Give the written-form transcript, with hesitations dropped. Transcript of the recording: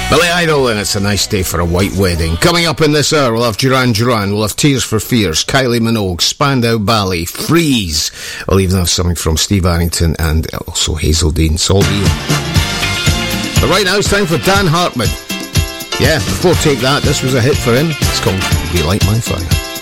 Billy Idol, and it's a nice day for a white wedding. Coming up in this hour, we'll have Duran Duran, we'll have Tears for Fears, Kylie Minogue, Spandau Ballet, Freeze. We'll even have something from Steve Arrington and also Hazel Dean. It's all real. But right now it's time for Dan Hartman. Yeah, before Take That, this was a hit for him. It's called Be Like My Fire.